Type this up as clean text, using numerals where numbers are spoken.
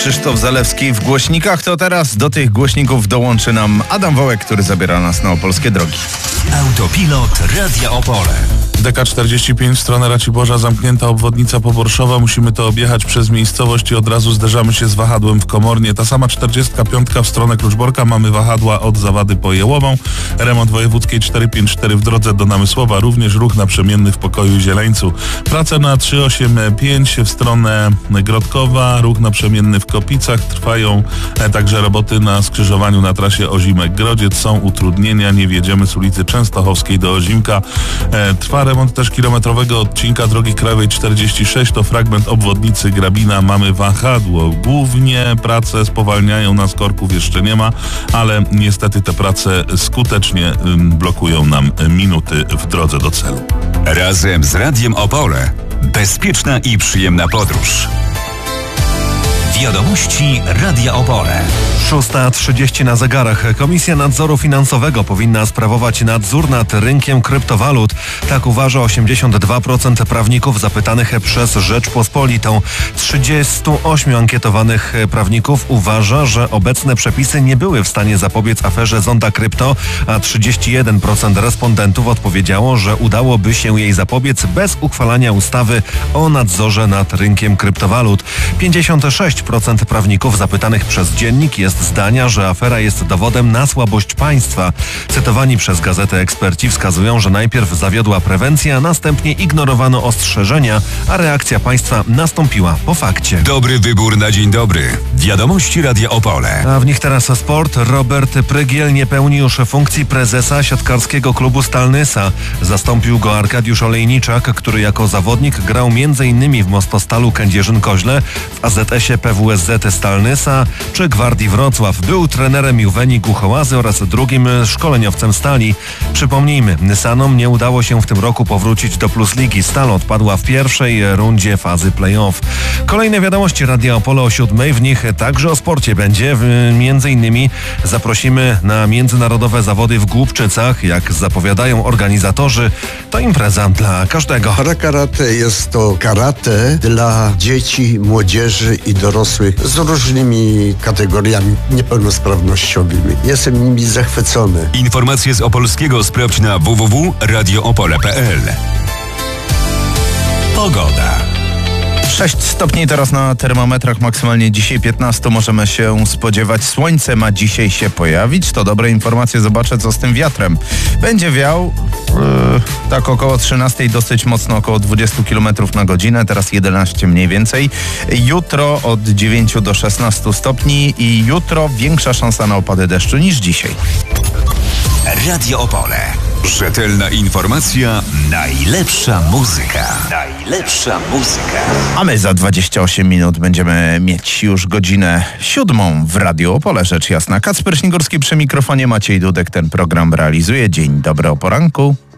Krzysztof Zalewski w głośnikach, to teraz do tych głośników dołączy nam Adam Wołek, który zabiera nas na opolskie drogi. Autopilot Radia Opole. DK45, strona Raciborza, zamknięta obwodnica Poborszowa. Musimy to objechać przez miejscowość i od razu zderzamy się z wahadłem w Komornie. Ta sama 45 w stronę Kluczborka. Mamy wahadła od Zawady po Jełową. Remont wojewódzkiej 454 w drodze do Namysłowa. Również ruch naprzemienny w Pokoju Zieleńcu. Prace na 385 w stronę Grodkowa. Ruch naprzemienny w Kopicach. Trwają także roboty na skrzyżowaniu na trasie Ozimek-Grodziec. Są utrudnienia. Nie wjedziemy z ulicy Częstochowskiej do Ozimka. Trwa remont też kilometrowego odcinka drogi krajowej 46, to fragment obwodnicy Grabina. Mamy wahadło. Głównie prace spowalniają nas, korków jeszcze nie ma, ale niestety te prace skutecznie blokują nam minuty w drodze do celu. Razem z Radiem Opole. Bezpieczna i przyjemna podróż. Wiadomości Radia Opole. 6:30 na zegarach. Komisja Nadzoru Finansowego powinna sprawować nadzór nad rynkiem kryptowalut. Tak uważa 82% prawników zapytanych przez Rzeczpospolitą. 38 ankietowanych prawników uważa, że obecne przepisy nie były w stanie zapobiec aferze Zonda Krypto, a 31% respondentów odpowiedziało, że udałoby się jej zapobiec bez uchwalania ustawy o nadzorze nad rynkiem kryptowalut. 56% prawników zapytanych przez Dziennik jest zdania, że afera jest dowodem na słabość państwa. Cytowani przez gazetę eksperci wskazują, że najpierw zawiodła prewencja, następnie ignorowano ostrzeżenia, a reakcja państwa nastąpiła po fakcie. Dobry wybór na dzień dobry. Wiadomości Radia Opole. A w nich teraz sport. Robert Prygiel nie pełni już funkcji prezesa siatkarskiego klubu Stalnysa. Zastąpił go Arkadiusz Olejniczak, który jako zawodnik grał m.in. w Mostostalu Kędzierzyn-Koźle, w AZS-ie PWSZ Stalnysa czy Gwardii Wrocław. Był trenerem Juwenii Głuchołazy oraz drugim szkoleniowcem Stali. Przypomnijmy, Nysanom nie udało się w tym roku powrócić do Plus Ligi. Stal odpadła w pierwszej rundzie fazy play-off. Kolejne wiadomości Radia Opole o 7:00. W nich także o sporcie będzie. Między innymi zaprosimy na międzynarodowe zawody w Głubczycach. Jak zapowiadają organizatorzy, to impreza dla każdego. Para-karate jest to karate dla dzieci, młodzieży i dorosłych z różnymi kategoriami niepełnosprawnościowymi. Jestem nimi zachwycony. Informacje z Opolskiego sprawdź na www.radioopole.pl. Pogoda. 6 stopni teraz na termometrach, maksymalnie dzisiaj 15 możemy się spodziewać. Słońce ma dzisiaj się pojawić, to dobre informacje, zobaczę co z tym wiatrem. Będzie wiał tak około 13, dosyć mocno, około 20 km na godzinę, teraz 11 mniej więcej. Jutro od 9 do 16 stopni i jutro większa szansa na opady deszczu niż dzisiaj. Radio Opole. Rzetelna informacja, najlepsza muzyka. Najlepsza muzyka. A my za 28 minut będziemy mieć już godzinę 7 w Radiu Opole, rzecz jasna. Kacper Śnigurski przy mikrofonie, Maciej Dudek ten program realizuje. Dzień dobry o poranku.